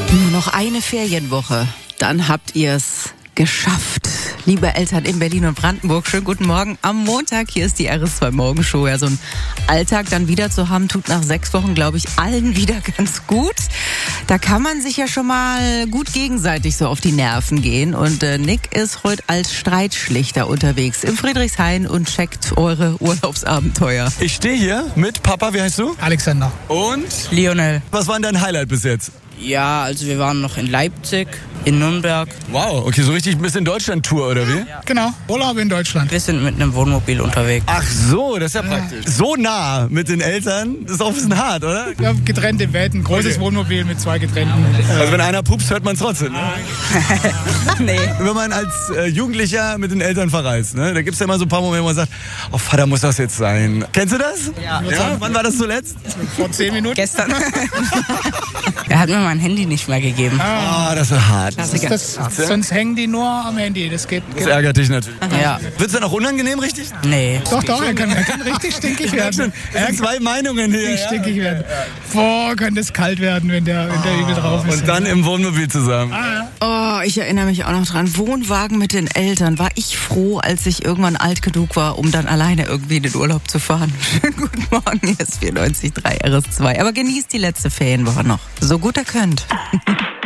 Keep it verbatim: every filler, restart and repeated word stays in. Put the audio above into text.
Nur noch eine Ferienwoche, dann habt ihr's geschafft. Liebe Eltern in Berlin und Brandenburg, schönen guten Morgen. Am Montag, hier ist die R S zwei Morgenshow. Ja, so einen Alltag dann wieder zu haben, tut nach sechs Wochen, glaube ich, allen wieder ganz gut. Da kann man sich ja schon mal gut gegenseitig so auf die Nerven gehen. Und äh, Nick ist heute als Streitschlichter unterwegs im Friedrichshain und checkt eure Urlaubsabenteuer. Ich stehe hier mit Papa, wie heißt du? Alexander. Und? Lionel. Was war denn dein Highlight bis jetzt? Ja, also wir waren noch in Leipzig, in Nürnberg. Wow, okay, so richtig ein bisschen Deutschland-Tour, oder wie? Ja. Genau, Urlaub in Deutschland. Wir sind mit einem Wohnmobil unterwegs. Ach so, das ist ja, ja praktisch. So nah mit den Eltern, ist auch ein bisschen hart, oder? Ja, getrennte Welten, großes okay. Wohnmobil mit zwei getrennten. Also wenn einer pupst, hört man es trotzdem, ne? Nee. Wenn man als äh, Jugendlicher mit den Eltern verreist, ne? Da gibt es ja immer so ein paar Momente, wo man sagt, oh Vater, muss das jetzt sein? Kennst du das? Ja. ja? Wann war das zuletzt? Vor zehn Minuten. Gestern. Er hat mir mein Handy nicht mehr gegeben. Ah, oh, das ist hart. Das ist das, ja. Sonst hängen die nur am Handy. Das geht. Das ärgert dich natürlich. Ja. Wird es dann auch unangenehm, richtig? Nee. Doch, doch, er kann, er kann richtig stinkig werden. Es sind zwei Meinungen hier. Richtig stinkig ja. werden. Boah, könnte es kalt werden, wenn der, wenn der oh. übel drauf ist. Und dann im Wohnmobil zusammen. Ah, ja. Oh, ich erinnere mich auch noch dran. Wohnwagen mit den Eltern. War ich froh, als ich irgendwann alt genug war, um dann alleine irgendwie in den Urlaub zu fahren. Schönen guten Morgen, hier ist vierundneunzig Komma drei R S zwei. Aber genießt die letzte Ferienwoche noch. So gut ihr könnt.